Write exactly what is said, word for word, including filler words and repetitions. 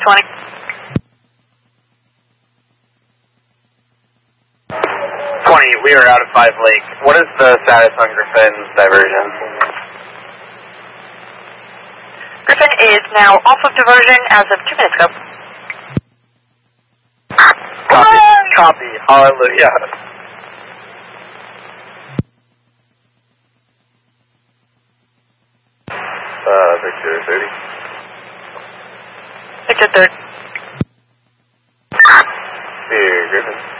twenty. twenty, we are out of Five Lake. What is the status on Griffin's diversion? Griffin is now off of diversion as of two minutes ago. Copy. Copy. Hallelujah. Uh, Victor thirty. Victor third. Here, Griffin.